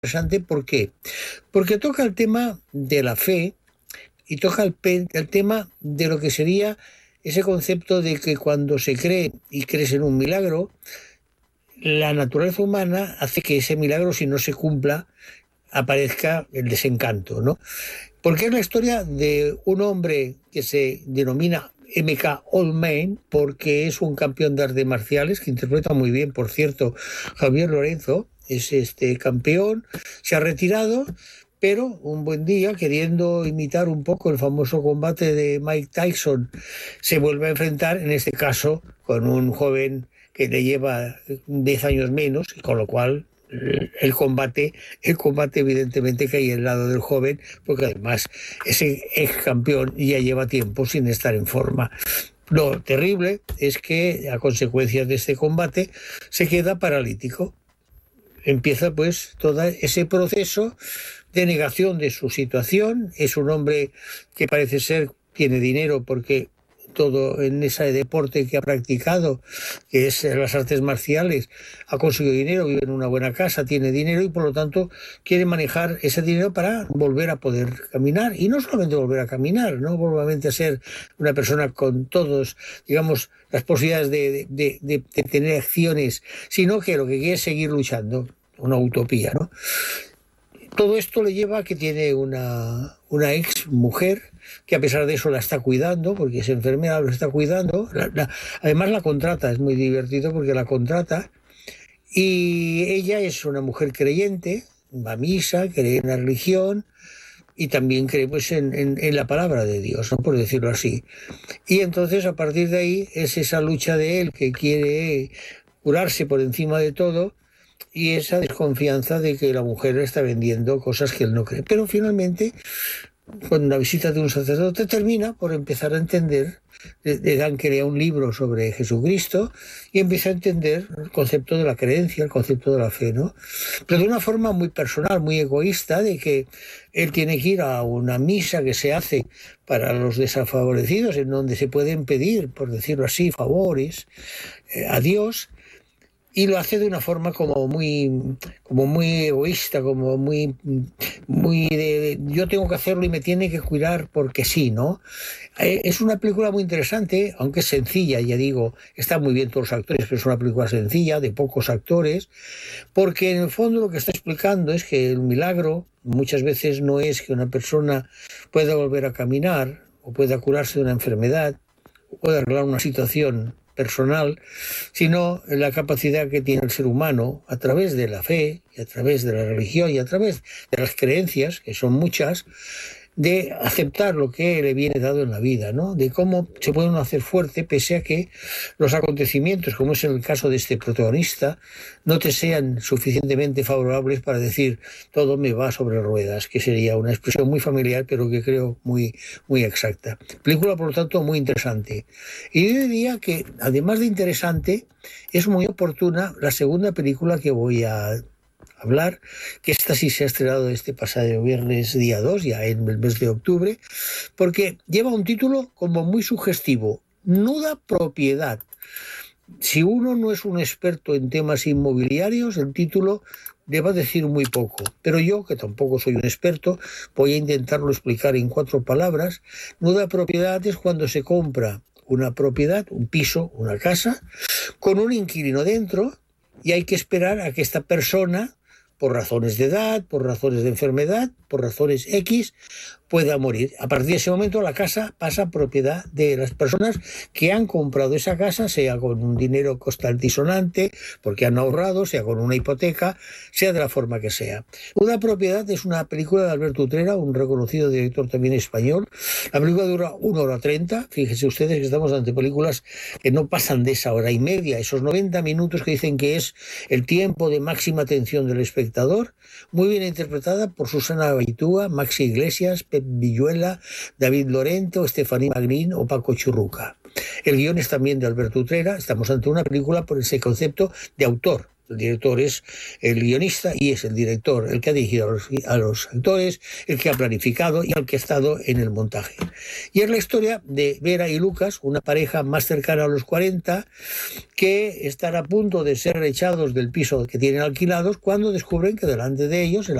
interesante. ¿Por qué? Porque toca el tema de la fe y toca el tema de lo que sería ese concepto de que cuando se cree y crees en un milagro, la naturaleza humana hace que ese milagro, si no se cumpla, aparezca el desencanto, ¿no? Porque es la historia de un hombre que se denomina M.K. Oldman, porque es un campeón de artes marciales, que interpreta muy bien, por cierto, Javier Lorenzo, es este campeón, se ha retirado, pero un buen día, queriendo imitar un poco el famoso combate de Mike Tyson, se vuelve a enfrentar, en este caso, con un joven que le lleva 10 años menos, y con lo cual el combate evidentemente cae al lado del joven, porque además ese ex campeón ya lleva tiempo sin estar en forma. Lo terrible es que a consecuencia de este combate se queda paralítico. Empieza pues todo ese proceso de negación de su situación. Es un hombre que parece ser tiene dinero porque todo en ese deporte que ha practicado, que es las artes marciales, ha conseguido dinero, vive en una buena casa, tiene dinero y por lo tanto quiere manejar ese dinero para volver a poder caminar. Y no solamente volver a caminar, no volver a ser una persona con todos, digamos, las posibilidades de tener acciones, sino que lo que quiere es seguir luchando, una utopía, ¿no? Todo esto le lleva a que tiene una ex mujer que a pesar de eso la está cuidando, porque es enfermera, lo está cuidando. Además la contrata, es muy divertido porque la contrata. Y ella es una mujer creyente, va a misa, cree en la religión y también cree pues, en la palabra de Dios, ¿no? Por decirlo así. Y entonces a partir de ahí es esa lucha de él que quiere curarse por encima de todo, y esa desconfianza de que la mujer le está vendiendo cosas que él no cree. Pero finalmente, con la visita de un sacerdote, termina por empezar a entender, le dan que lea un libro sobre Jesucristo y empieza a entender el concepto de la creencia, el concepto de la fe, ¿no? Pero de una forma muy personal, muy egoísta, de que él tiene que ir a una misa que se hace para los desfavorecidos, en donde se pueden pedir, por decirlo así, favores a Dios. Y lo hace de una forma como muy egoísta, como muy de yo tengo que hacerlo y me tiene que cuidar porque sí, ¿no? Es una película muy interesante, aunque es sencilla, ya digo, están muy bien todos los actores, pero es una película sencilla, de pocos actores, porque en el fondo lo que está explicando es que el milagro muchas veces no es que una persona pueda volver a caminar o pueda curarse de una enfermedad o pueda arreglar una situación personal, sino la capacidad que tiene el ser humano a través de la fe y a través de la religión y a través de las creencias, que son muchas, de aceptar lo que le viene dado en la vida, ¿no? De cómo se puede uno hacer fuerte pese a que los acontecimientos, como es el caso de este protagonista, no te sean suficientemente favorables para decir todo me va sobre ruedas, que sería una expresión muy familiar pero que creo muy, muy exacta. Película, por lo tanto, muy interesante. Y yo diría que, además de interesante, es muy oportuna la segunda película que voy a hablar, que esta sí se ha estrenado este pasado viernes día 2, ya en el mes de octubre, porque lleva un título como muy sugestivo, Nuda Propiedad. Si uno no es un experto en temas inmobiliarios, el título le va a decir muy poco, pero yo, que tampoco soy un experto, voy a intentarlo explicar en 4 palabras. Nuda propiedad es cuando se compra una propiedad, un piso, una casa, con un inquilino dentro, y hay que esperar a que esta persona, por razones de edad, por razones de enfermedad, por razones X, pueda morir. A partir de ese momento la casa pasa a propiedad de las personas que han comprado esa casa, sea con un dinero constante y sonante, porque han ahorrado, sea con una hipoteca, sea de la forma que sea. Una propiedad es una película de Alberto Utrera, un reconocido director también español. La película dura 1 hora 30. Fíjense ustedes que estamos ante películas que no pasan de esa hora y media, esos 90 minutos que dicen que es el tiempo de máxima atención del espectador, muy bien interpretada por Susana Baitúa, Maxi Iglesias, Pep Villuela, David Lorente, Estefanía Magrín o Paco Churruca. El guión es también de Alberto Utrera. Estamos ante una película por ese concepto de autor. El director es el guionista y es el director el que ha dirigido a los actores, el que ha planificado y el que ha estado en el montaje. Y es la historia de Vera y Lucas, una pareja más cercana a los 40, que están a punto de ser echados del piso que tienen alquilados cuando descubren que delante de ellos, en